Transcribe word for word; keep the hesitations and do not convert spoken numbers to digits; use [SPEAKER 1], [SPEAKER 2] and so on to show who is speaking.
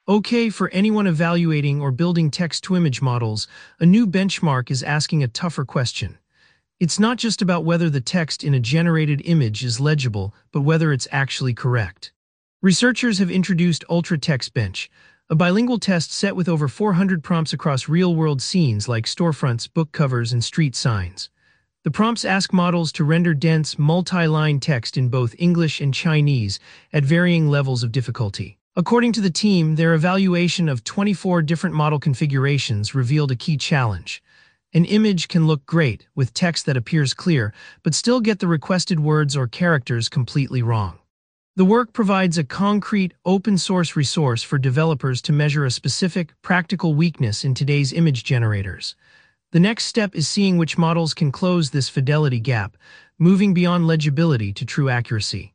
[SPEAKER 1] Okay, for anyone evaluating or building text-to-image models, a new benchmark is asking a tougher question. It's not just about whether the text in a generated image is legible, but whether it's actually correct. Researchers have introduced Ultra Text Bench, a bilingual test set with over four hundred prompts across real-world scenes like storefronts, book covers, and street signs. The prompts ask models to render dense, multi-line text in both English and Chinese at varying levels of difficulty. According to the team, their evaluation of twenty-four different model configurations revealed a key challenge. An image can look great, with text that appears clear, but still get the requested words or characters completely wrong. The work provides a concrete, open-source resource for developers to measure a specific, practical weakness in today's image generators. The next step is seeing which models can close this fidelity gap, moving beyond legibility to true accuracy.